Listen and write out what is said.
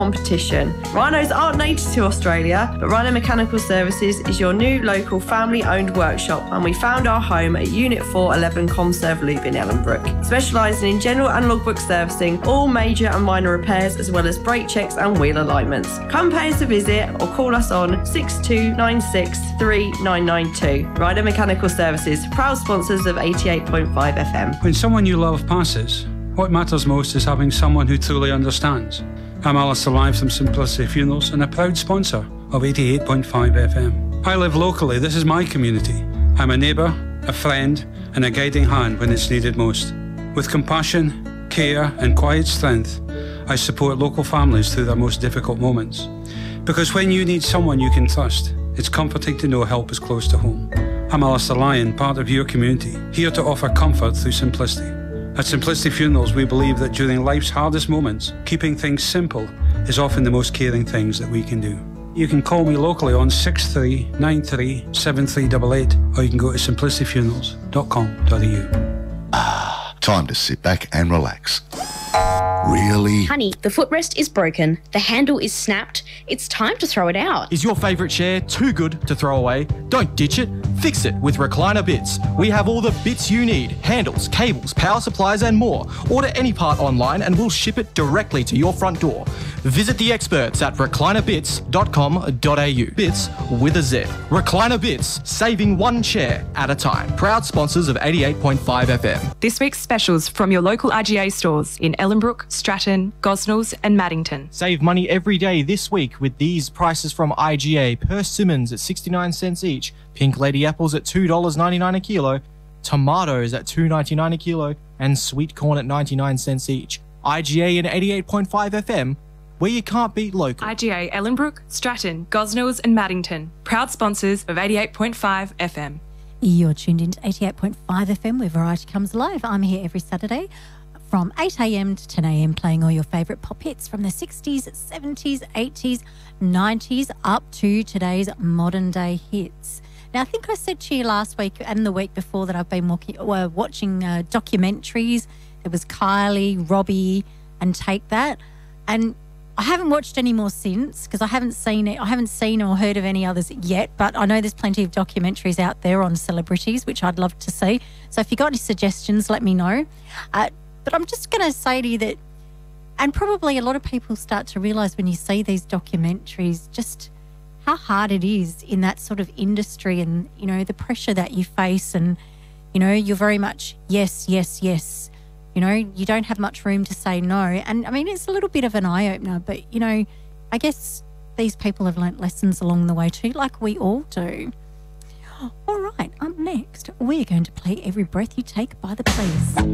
competition. Rhinos aren't native to Australia, but Rhino Mechanical Services is your new local family-owned workshop, and we found our home at Unit 411 Comserve Loop in Ellenbrook, specialising in general and logbook servicing, all major and minor repairs, as well as brake checks and wheel alignments. Come pay us a visit or call us on 6296 3992. Rhino Mechanical Services, proud sponsors of 88.5 FM. When someone you love passes, what matters most is having someone who truly understands. I'm Alistair Live from Simplicity Funerals and a proud sponsor of 88.5 FM. I live locally, this is my community. I'm a neighbour, a friend and a guiding hand when it's needed most. With compassion, care and quiet strength, I support local families through their most difficult moments. Because when you need someone you can trust, it's comforting to know help is close to home. I'm Alistair Lyon, part of your community, here to offer comfort through simplicity. At Simplicity Funerals, we believe that during life's hardest moments, keeping things simple is often the most caring things that we can do. You can call me locally on 6393 7388 or you can go to simplicityfunerals.com.au. Time to sit back and relax. Really? Honey, the footrest is broken. The handle is snapped. It's time to throw it out. Is your favourite chair too good to throw away? Don't ditch it. Fix it with Recliner Bits. We have all the bits you need. Handles, cables, power supplies and more. Order any part online and we'll ship it directly to your front door. Visit the experts at reclinerbits.com.au. Bits with a Z. Recliner Bits, saving one chair at a time. Proud sponsors of 88.5 FM. This week's specials from your local IGA stores in Ellenbrook, Stratton, Gosnells and Maddington. Save money every day this week with these prices from IGA. Persimmons at 69 cents each. Pink Lady apples at $2.99 a kilo. Tomatoes at $2.99 a kilo. And sweet corn at 99 cents each. IGA and 88.5 FM, where you can't beat local. IGA Ellenbrook, Stratton, Gosnells and Maddington. Proud sponsors of 88.5 FM. You're tuned into 88.5 FM where variety comes alive. I'm here every Saturday from 8 a.m. to 10 a.m. playing all your favourite pop hits from the 60s, 70s, 80s, 90s up to today's modern day hits. Now, I think I said to you last week and the week before that I've been watching documentaries. There was Kylie, Robbie and Take That. And I haven't watched any more since because I haven't seen it. I haven't seen or heard of any others yet, but I know there's plenty of documentaries out there on celebrities, which I'd love to see. So if you've got any suggestions, let me know. But I'm just going to say to you that, and probably a lot of people start to realise when you see these documentaries just how hard it is in that sort of industry and, you know, the pressure that you face and, you know, you're very much yes, yes, yes. You know, you don't have much room to say no. And, I mean, it's a little bit of an eye-opener, but, you know, I guess these people have learnt lessons along the way too, like we all do. All right, up next, we're going to play Every Breath You Take by The Police.